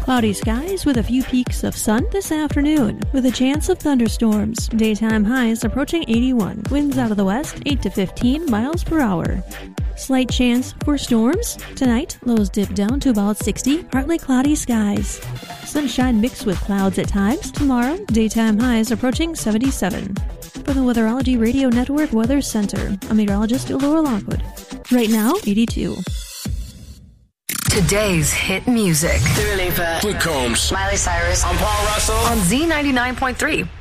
Cloudy skies with a few peaks of sun this afternoon, with a chance of thunderstorms. Daytime highs approaching 81. Winds out of the west, 8 to 15 miles per hour. Slight chance for storms. Tonight, lows dip down to about 60, partly cloudy skies. Sunshine mixed with clouds at times. Tomorrow, daytime highs approaching 77. For the Weatherology Radio Network Weather Center, I'm meteorologist Laura Lockwood. Right now, 82. Today's hit music. Dua Lipa, Luke Combs, Miley Cyrus. I'm Paul Russell On Z99.3.